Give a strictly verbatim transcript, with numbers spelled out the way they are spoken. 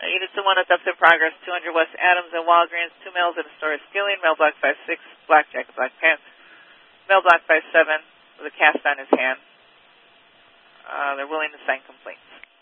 Units to one, that's in progress. two hundred West Adams and Walgreens. Two males in a store of Skilling. Male block five six, black jacket, black pants. Male block five seven with a cast on his hand. Uh, they're willing to sign complaints.